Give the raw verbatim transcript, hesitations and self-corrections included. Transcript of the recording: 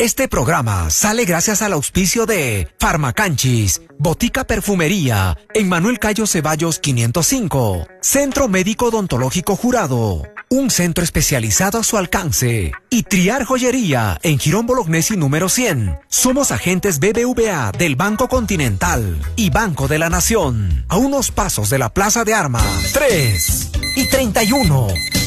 Este programa sale gracias al auspicio de Farmacanchis, Botica Perfumería, en Manuel Cayo Ceballos quinientos cinco, Centro Médico Odontológico Jurado, un centro especializado a su alcance, y Triar Joyería, en Girón Bolognesi número cien. Somos agentes B B V A del Banco Continental y Banco de la Nación, a unos pasos de la Plaza de Armas. tres y treinta y uno.